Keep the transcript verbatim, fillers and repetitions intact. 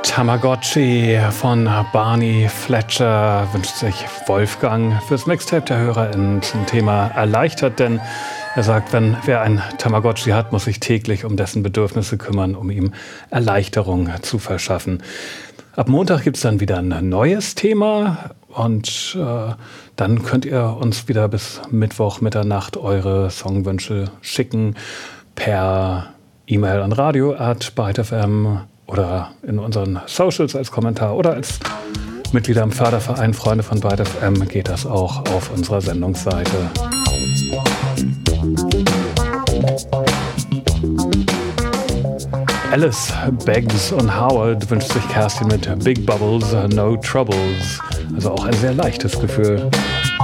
Tamagotchi von Barney Fletcher wünscht sich Wolfgang fürs Mixtape der HörerInnen ein Thema erleichtert, denn er sagt, wenn wer ein Tamagotchi hat, muss sich täglich um dessen Bedürfnisse kümmern, um ihm Erleichterung zu verschaffen. Ab Montag gibt es dann wieder ein neues Thema und äh, dann könnt ihr uns wieder bis Mittwoch Mitternacht eure Songwünsche schicken per E-Mail an radio at byte f m oder in unseren Socials als Kommentar oder als Mitglieder im Förderverein Freunde von Byte F M geht das auch auf unserer Sendungsseite. Alice, Beggs und Howard wünscht sich Kerstin mit Big Bubbles, No Troubles. Also auch ein sehr leichtes Gefühl.